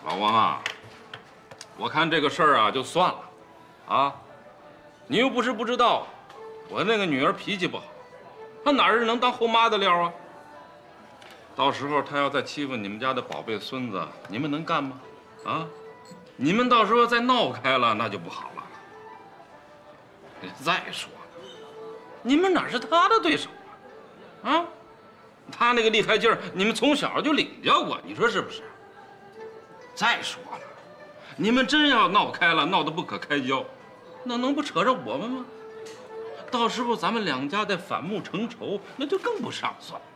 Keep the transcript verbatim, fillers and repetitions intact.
老王啊，我看这个事儿啊就算了，啊，你又不是不知道，我那个女儿脾气不好，她哪是能当后妈的料啊？到时候她要再欺负你们家的宝贝孙子，你们能干吗？啊，你们到时候再闹开了，那就不好了。再说了，你们哪是她的对手啊？啊，她那个厉害劲儿，你们从小就领教过，你说是不是？再说了，你们真要闹开了，闹得不可开交，那能不扯上我们吗？到时候咱们两家再反目成仇，那就更不上算了。